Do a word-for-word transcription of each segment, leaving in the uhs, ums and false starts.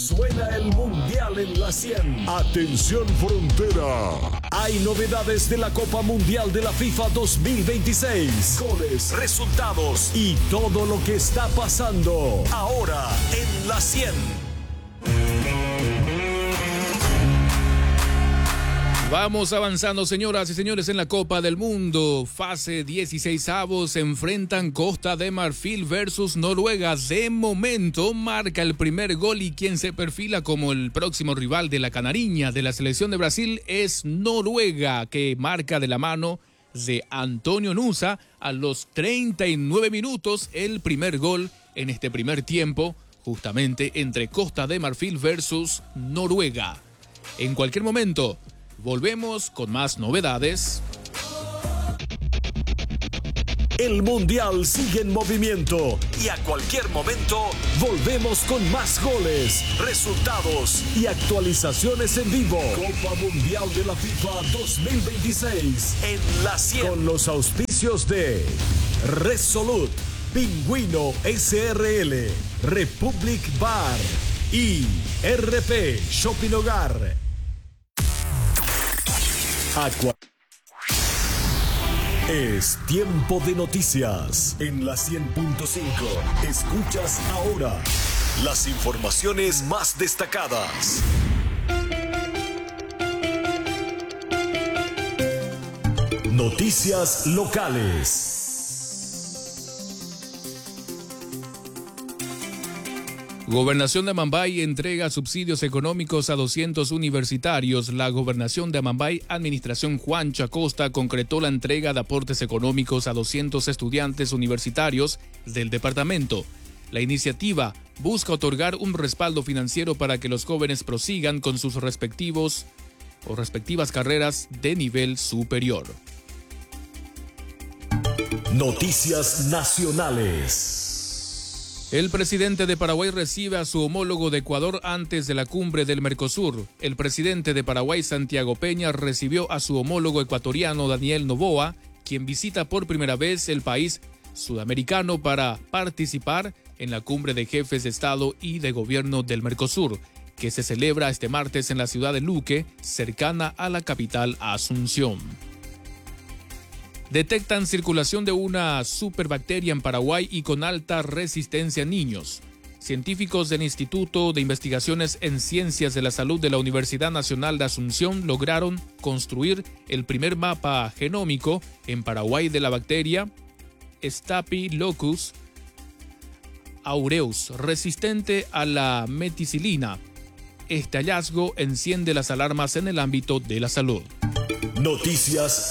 Suena el Mundial en la cien. Atención Frontera. Hay novedades de la Copa Mundial de la FIFA dos mil veintiséis. Goles, resultados y todo lo que está pasando. Ahora en la cien. Vamos avanzando, señoras y señores, en la Copa del Mundo. Fase dieciseisavos se enfrentan Costa de Marfil versus Noruega. De momento marca el primer gol y quien se perfila como el próximo rival de la canariña de la selección de Brasil es Noruega, que marca de la mano de Antonio Nusa a los treinta y nueve minutos el primer gol en este primer tiempo, justamente entre Costa de Marfil versus Noruega. En cualquier momento volvemos con más novedades. El Mundial sigue en movimiento y a cualquier momento volvemos con más goles, resultados y actualizaciones en vivo. Copa Mundial de la FIFA dos mil veintiséis en la cien. Con los auspicios de Resolute, Pingüino S R L, Republic Bar y R P Shopping Hogar. Aqua. Es tiempo de noticias en la cien punto cinco. Escuchas ahora las informaciones más destacadas. Noticias locales. Gobernación de Amambay entrega subsidios económicos a doscientos universitarios. La Gobernación de Amambay, Administración Juan Chacosta, concretó la entrega de aportes económicos a doscientos estudiantes universitarios del departamento. La iniciativa busca otorgar un respaldo financiero para que los jóvenes prosigan con sus respectivos o respectivas carreras de nivel superior. Noticias nacionales. El presidente de Paraguay recibe a su homólogo de Ecuador antes de la cumbre del Mercosur. El presidente de Paraguay, Santiago Peña, recibió a su homólogo ecuatoriano, Daniel Noboa, quien visita por primera vez el país sudamericano para participar en la cumbre de jefes de Estado y de Gobierno del Mercosur, que se celebra este martes en la ciudad de Luque, cercana a la capital Asunción. Detectan circulación de una superbacteria en Paraguay y con alta resistencia en niños. Científicos del Instituto de Investigaciones en Ciencias de la Salud de la Universidad Nacional de Asunción lograron construir el primer mapa genómico en Paraguay de la bacteria Staphylococcus aureus, resistente a la meticilina. Este hallazgo enciende las alarmas en el ámbito de la salud. Noticias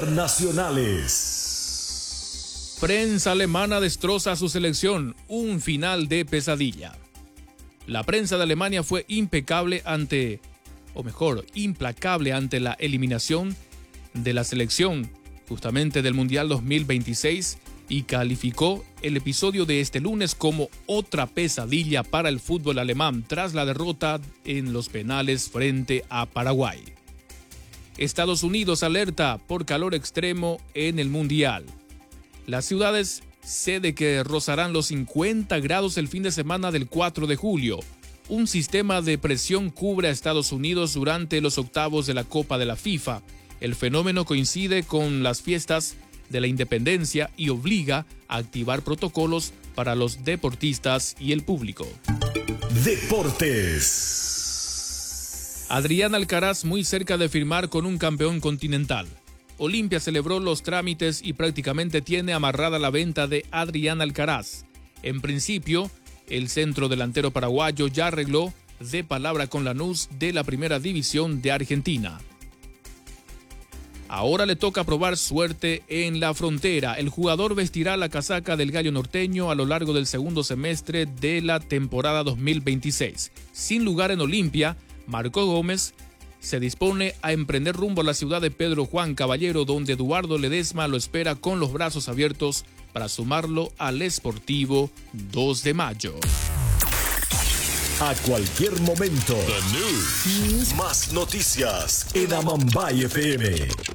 internacionales. Prensa alemana destroza a su selección. Un final de pesadilla. La prensa de Alemania fue impecable ante, o mejor, implacable ante la eliminación de la selección, justamente del Mundial dos mil veintiséis, y calificó el episodio de este lunes como otra pesadilla para el fútbol alemán tras la derrota en los penales frente a Paraguay. Estados Unidos alerta por calor extremo en el Mundial. Las ciudades sede que rozarán los cincuenta grados el fin de semana del cuatro de julio. Un sistema de presión cubre a Estados Unidos durante los octavos de la Copa de la FIFA. El fenómeno coincide con las fiestas de la independencia y obliga a activar protocolos para los deportistas y el público. Deportes. Adrián Alcaraz muy cerca de firmar con un campeón continental. Olimpia celebró los trámites y prácticamente tiene amarrada la venta de Adrián Alcaraz. En principio, el centro delantero paraguayo ya arregló de palabra con Lanús de la Primera División de Argentina. Ahora le toca probar suerte en la frontera. El jugador vestirá la casaca del Gallo Norteño a lo largo del segundo semestre de la temporada dos mil veintiséis. Sin lugar en Olimpia, Marco Gómez se dispone a emprender rumbo a la ciudad de Pedro Juan Caballero, donde Eduardo Ledesma lo espera con los brazos abiertos para sumarlo al Sportivo dos de mayo. A cualquier momento. The News. Más noticias en Amambay F M.